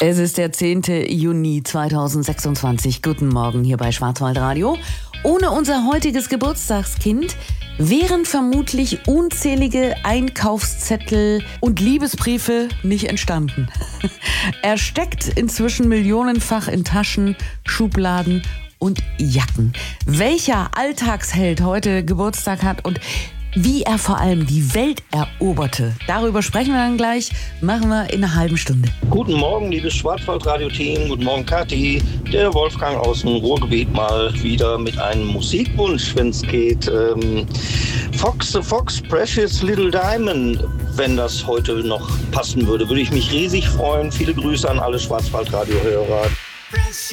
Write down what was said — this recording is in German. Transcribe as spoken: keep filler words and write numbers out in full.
Es ist der zehnte Juni zweitausendsechsundzwanzig. Guten Morgen hier bei Schwarzwaldradio. Ohne unser heutiges Geburtstagskind wären vermutlich unzählige Einkaufszettel und Liebesbriefe nicht entstanden. Er steckt inzwischen millionenfach in Taschen, Schubladen und Jacken. Welcher Alltagsheld heute Geburtstag hat und wie er vor allem die Welt eroberte, darüber sprechen wir dann gleich, machen wir in einer halben Stunde. Guten Morgen, liebes Schwarzwaldradio-Team. Guten Morgen, Kathi. Der Wolfgang aus dem Ruhrgebiet mal wieder mit einem Musikwunsch, wenn es geht. Ähm, Fox the Fox, Precious Little Diamond. Wenn das heute noch passen würde, würde ich mich riesig freuen. Viele Grüße an alle Schwarzwaldradio-Hörer.